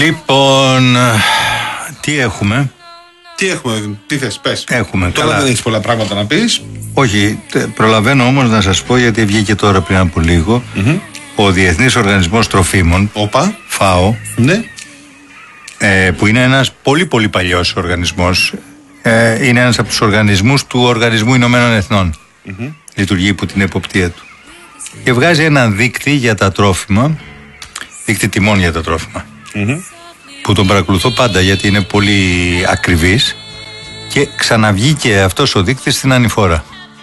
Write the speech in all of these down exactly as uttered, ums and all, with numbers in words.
Λοιπόν, τι έχουμε. Τι έχουμε, τι θες, πες. Έχουμε, τώρα καλά. Δεν έχεις πολλά πράγματα να πεις. Όχι, προλαβαίνω όμως να σας πω, γιατί βγήκε τώρα πριν από λίγο, mm-hmm. ο Διεθνής Οργανισμός Τροφίμων, Οπα. ΦΑΟ, ναι. ε, που είναι ένας πολύ πολύ παλιός οργανισμός, ε, είναι ένας από τους οργανισμούς του Οργανισμού Ηνωμένων Εθνών. Mm-hmm. Λειτουργεί υπό την εποπτεία του. Και βγάζει έναν δείκτη για τα τρόφιμα, δείκτη τιμών για τα τρόφιμα, mm-hmm. που τον παρακολουθώ πάντα γιατί είναι πολύ ακριβής, και ξαναβγήκε αυτός ο δείκτης στην ανηφόρα.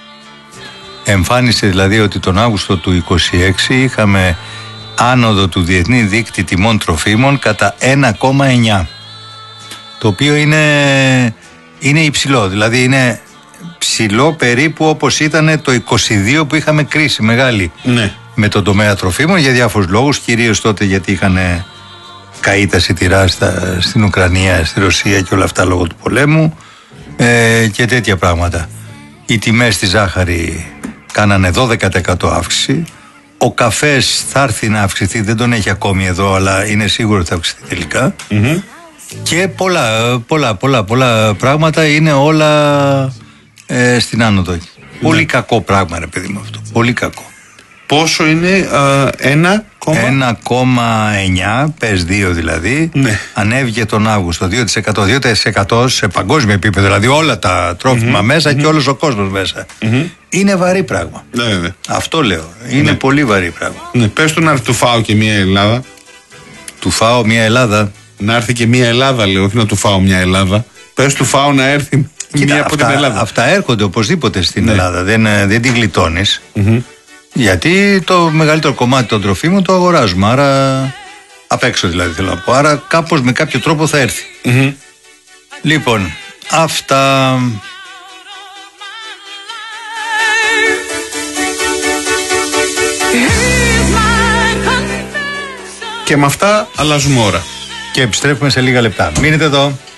Εμφάνισε δηλαδή ότι τον Αύγουστο του είκοσι έξι είχαμε άνοδο του διεθνή δείκτη τιμών τροφίμων κατά ένα κόμμα εννιά, το οποίο είναι, είναι υψηλό, δηλαδή είναι ψηλό περίπου όπως ήταν το είκοσι δύο που είχαμε κρίση μεγάλη, ναι. με τον τομέα τροφίμων για διάφορους λόγους, κυρίως τότε γιατί είχαν καεί τα σιτηρά στα, στην Ουκρανία, στη Ρωσία και όλα αυτά λόγω του πολέμου ε, και τέτοια πράγματα. Οι τιμές στη ζάχαρη κάνανε δώδεκα τοις εκατό αύξηση. Ο καφές θα έρθει να αυξηθεί, δεν τον έχει ακόμη εδώ, αλλά είναι σίγουρο ότι θα αυξηθεί τελικά. Mm-hmm. Και πολλά, πολλά, πολλά, πολλά πράγματα είναι όλα ε, στην άνοδο. Ναι. Πολύ κακό πράγμα, ρε παιδί μου, αυτό. Πολύ κακό. Πόσο είναι, ένα κόμμα εννιά, πες δύο δηλαδή, ναι. ανέβηκε τον Αύγουστο, δύο τοις εκατό, δύο τοις εκατό σε παγκόσμιο επίπεδο, δηλαδή όλα τα τρόφιμα mm-hmm. μέσα mm-hmm. και όλος ο κόσμος μέσα. Mm-hmm. Είναι βαρύ πράγμα. Ναι, ναι. Αυτό λέω. Είναι ναι. πολύ βαρύ πράγμα. Ναι. Πες του να έρθει του ΦΑΟ και μια Ελλάδα. Του ΦΑΟ μια Ελλάδα. Να έρθει και μια Ελλάδα, λέω, όχι να του ΦΑΟ μια Ελλάδα. Πες του ΦΑΟ να έρθει. Κοίτα, μία από αυτά, την Ελλάδα. Αυτά έρχονται οπωσδήποτε στην ναι. Ελλάδα. Δεν, δεν την γλιτώνεις. Mm-hmm. Γιατί το μεγαλύτερο κομμάτι των τροφίμων το αγοράζουμε. Άρα απ' έξω δηλαδή θέλω να πω. Άρα κάπως με κάποιο τρόπο θα έρθει. Mm-hmm. Λοιπόν, αυτά. Και με αυτά αλλάζουμε ώρα. Και επιστρέφουμε σε λίγα λεπτά. Μείνετε εδώ.